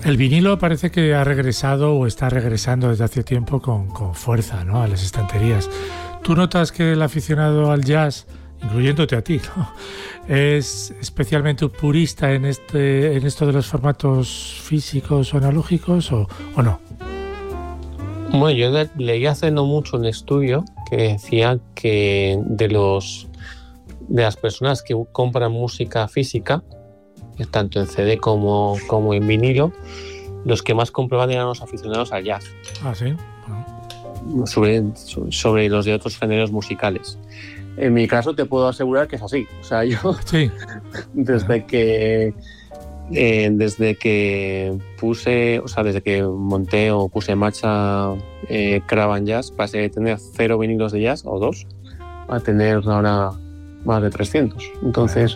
El vinilo parece que ha regresado o está regresando desde hace tiempo con fuerza, ¿no?, a las estanterías. ¿Tú notas que el aficionado al jazz, incluyéndote a ti, ¿no?, es especialmente purista en esto de los formatos físicos o analógicos o no? Bueno, yo leí hace no mucho un estudio que decía que de las personas que compran música física, tanto en CD como en vinilo, los que más compraban eran los aficionados al jazz. Ah, sí. Bueno. Sobre los de otros géneros musicales. En mi caso te puedo asegurar que es así. O sea, yo sí. desde que monté o puse en marcha Caravan Jazz, pasé de tener 0 vinilos de jazz o 2 a tener ahora más de 300. Entonces,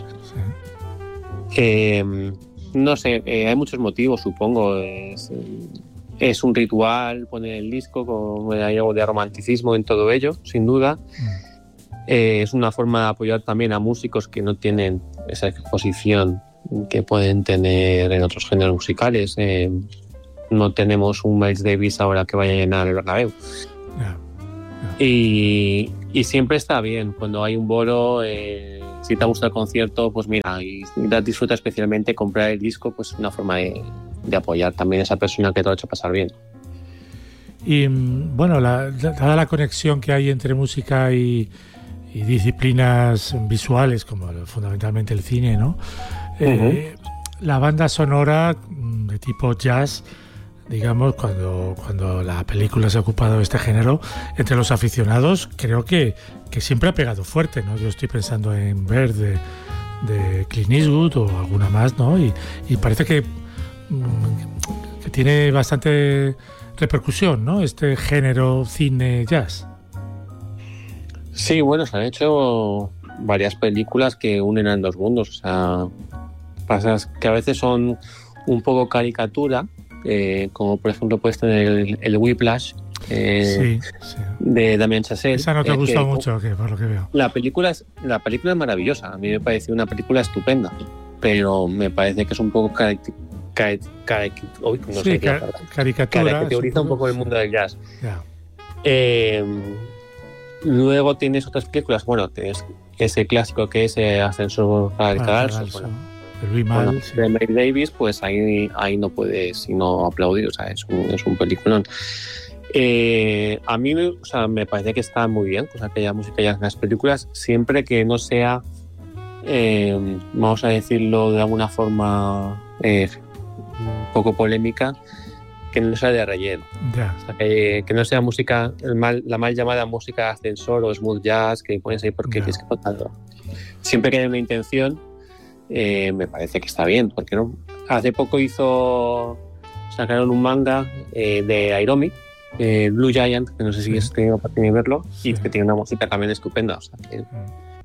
no sé, hay muchos motivos, supongo. Es un ritual poner el disco, hay algo de romanticismo en todo ello, sin duda. Es una forma de apoyar también a músicos que no tienen esa exposición que pueden tener en otros géneros musicales. No tenemos un Miles Davis ahora que vaya a llenar el Bernabéu. Y siempre está bien cuando hay un bolo. Si te gusta el concierto, pues mira, y disfruta especialmente comprar el disco, pues es una forma de apoyar también a esa persona que te lo ha hecho pasar bien. Y bueno, dada la conexión que hay entre música y disciplinas visuales, como fundamentalmente el cine, ¿no? La banda sonora de tipo jazz, digamos, cuando la película se ha ocupado de este género, entre los aficionados, creo que siempre ha pegado fuerte, ¿no? Yo estoy pensando en Bird de Clint Eastwood o alguna más, ¿no? Y parece que tiene bastante repercusión, ¿no?, este género cine jazz. Sí, bueno, se han hecho varias películas que unen a dos mundos. O sea, pasa que a veces son un poco caricatura, como por ejemplo puedes tener el Whiplash de Damien Chazelle. Esa no te gusta mucho, por lo que veo. La película es maravillosa. A mí me pareció una película estupenda, pero me parece que es un poco caricaturiza un poco el mundo del jazz. Yeah. Luego tienes otras películas. Bueno, tienes ese clásico que es Ascensor para el Cadalso. De Miles Davis, pues ahí no puedes sino aplaudir. O sea, es un peliculón. A mí, o sea, me parece que está muy bien, pues aquella música y las películas, siempre que no sea, vamos a decirlo de alguna forma un poco polémica, que no sea de relleno. Yeah. O sea, que no sea música, la mal llamada música de ascensor o smooth jazz, que pones ahí porque tienes que contarlo. Siempre que haya una intención, me parece que está bien, porque no. Hace poco sacaron un manga de Aoyama, Blue Giant, que no sé si has tenido oportunidad de verlo, y que tiene una música también estupenda. O sea,